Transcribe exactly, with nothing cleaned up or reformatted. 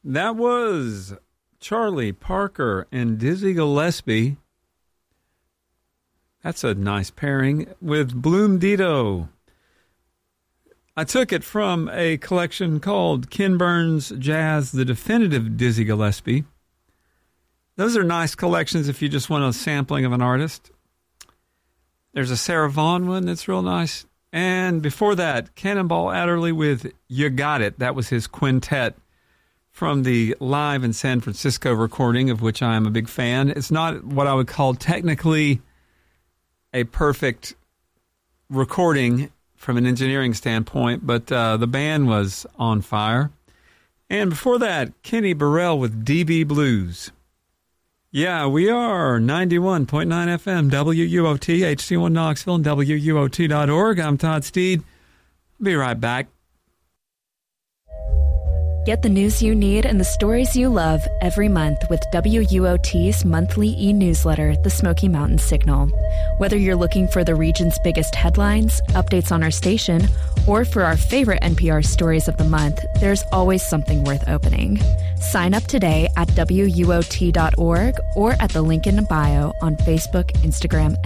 That was Charlie Parker and Dizzy Gillespie. That's a nice pairing with Bloom Dito. I took it from a collection called Ken Burns Jazz, The Definitive Dizzy Gillespie. Those are nice collections if you just want a sampling of an artist. There's a Sarah Vaughan one that's real nice. And before that, Cannonball Adderley with You Got It. That was his quintet from the live in San Francisco recording, of which I am a big fan. It's not what I would call technically a perfect recording from an engineering standpoint, but uh, the band was on fire. And before that, Kenny Burrell with D B Blues. Yeah, we are ninety-one point nine F M, W U O T, H C one Knoxville, and W U O T dot org. I'm Todd Steed. I'll be right back. Get the news you need and the stories you love every month with W U O T's monthly e-newsletter, The Smoky Mountain Signal. Whether you're looking for the region's biggest headlines, updates on our station, or for our favorite N P R stories of the month, there's always something worth opening. Sign up today at W U O T dot org or at the link in the bio on Facebook, Instagram,